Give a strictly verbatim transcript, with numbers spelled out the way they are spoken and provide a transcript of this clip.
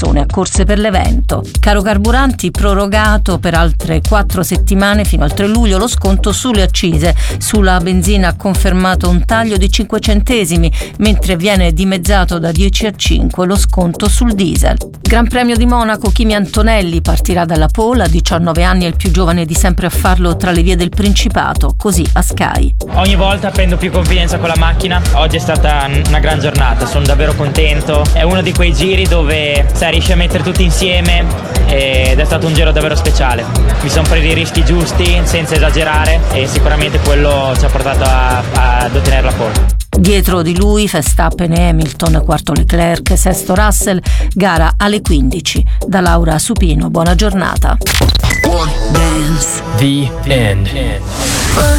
persone accorse per l'evento. Caro carburanti prorogato per altre quattro settimane fino al tre luglio lo sconto sulle accise. Sulla benzina ha confermato un taglio di cinque centesimi, mentre viene dimezzato da dieci a cinque lo sconto sul diesel. Gran Premio di Monaco, Kimi Antonelli partirà dalla pole, a diciannove anni è il più giovane di sempre a farlo tra le vie del Principato, così a Sky. Ogni volta prendo più confidenza con la macchina, oggi è stata una gran giornata, sono davvero contento, è uno di quei giri dove sai, riesci a mettere tutti insieme ed è stato un giro davvero speciale. Mi sono preso i rischi giusti senza esagerare e sicuramente quello ci ha portato a, a, ad ottenere la pole. Dietro di lui Verstappen e Hamilton, quarto Leclerc, sesto Russell, gara alle quindici. Da Laura Supino, buona giornata. The end.